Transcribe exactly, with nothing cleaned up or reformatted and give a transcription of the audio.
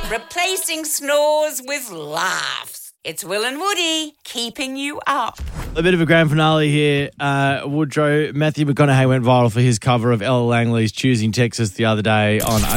replacing snores with laughs. It's Will and Woody, keeping you up. A bit of a grand finale here. Uh, Woodrow, Matthew McConaughey went viral for his cover of Ella Langley's Choosing Texas the other day on